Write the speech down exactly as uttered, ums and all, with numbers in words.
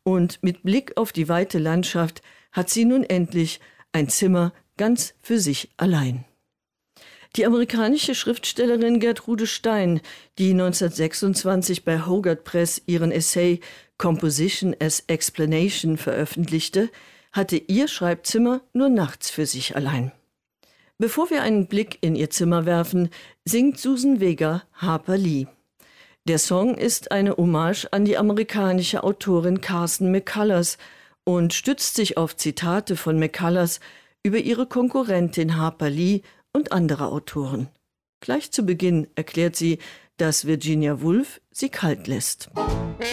und mit Blick auf die weite Landschaft hat sie nun endlich ein Zimmer ganz für sich allein. Die amerikanische Schriftstellerin Gertrude Stein, die neunzehnhundertsechsundzwanzig bei Hogarth Press ihren Essay Composition as Explanation veröffentlichte, hatte ihr Schreibzimmer nur nachts für sich allein. Bevor wir einen Blick in ihr Zimmer werfen, singt Susan Vega Harper Lee. Der Song ist eine Hommage an die amerikanische Autorin Carson McCullers und stützt sich auf Zitate von McCullers über ihre Konkurrentin Harper Lee und andere Autoren. Gleich zu Beginn erklärt sie, dass Virginia Woolf sie kalt lässt.